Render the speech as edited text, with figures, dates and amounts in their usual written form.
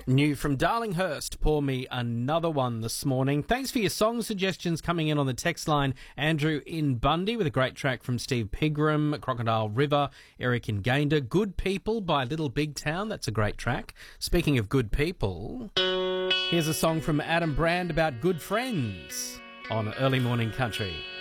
New from Darlinghurst, Pour Me Another One this morning. Thanks for your song suggestions coming in on the text line. Andrew in Bundy with a great track from Steve Pigram, Crocodile River, Eric in Gayndah, Good People by Little Big Town. That's a great track. Speaking of good people, here's a song from Adam Brand about good friends on Early Morning Country.